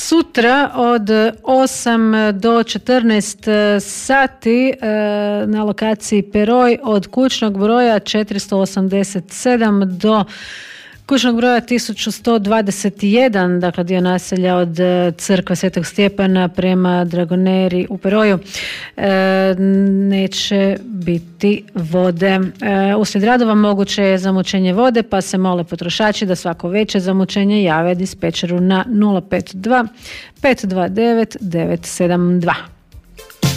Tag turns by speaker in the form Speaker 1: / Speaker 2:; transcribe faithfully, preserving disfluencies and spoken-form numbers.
Speaker 1: sutra od osam do četrnaest sati na lokaciji Peroj od kućnog broja četiristo osamdeset sedam do kućnog broja tisuću sto dvadeset jedan, dakle dio naselja od crkve Svetog Stjepana prema Dragoneri u Peroju, e, neće biti vode. E, uslijed radova moguće je zamućenje vode, pa se mole potrošači da svako veće zamućenje jave dispečeru na nula pet dva pet dva devet devet sedam dva.